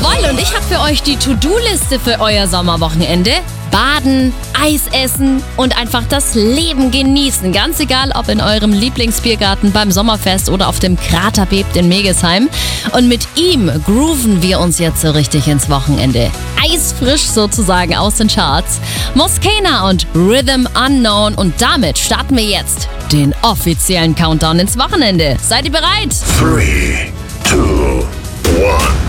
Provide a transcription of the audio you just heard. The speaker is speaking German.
Jawohl, und ich habe für euch die To-Do-Liste für euer Sommerwochenende. Baden, Eis essen und einfach das Leben genießen. Ganz egal, ob in eurem Lieblingsbiergarten, beim Sommerfest oder auf dem Krater bebt in Megesheim. Und mit ihm grooven wir uns jetzt so richtig ins Wochenende. Eisfrisch sozusagen aus den Charts. Moskena und Rhythm Unknown. Und damit starten wir jetzt den offiziellen Countdown ins Wochenende. Seid ihr bereit? 3, 2, 1.